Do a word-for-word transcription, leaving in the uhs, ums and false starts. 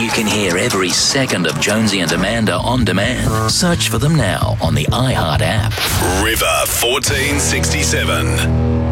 You can hear every second of Jonesy and Amanda on demand. Search for them now on the iHeart app. River fourteen sixty-seven.